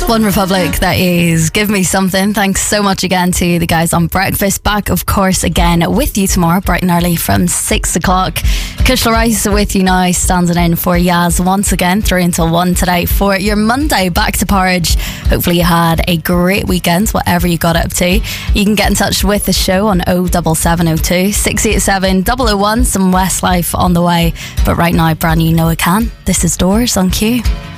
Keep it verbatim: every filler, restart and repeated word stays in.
One Republic, that is Give Me Something. Thanks so much again to the guys on Breakfast. Back, of course, again with you tomorrow, bright and early from six o'clock. Kushla Rice with you now, standing in for Yaz once again, through until one today for your Monday back to porridge. Hopefully you had a great weekend, whatever you got up to. You can get in touch with the show on oh seven seven oh two, six eight seven, double oh one. Some Westlife on the way, but right now, brand new Noah Can. This is Doors on Q.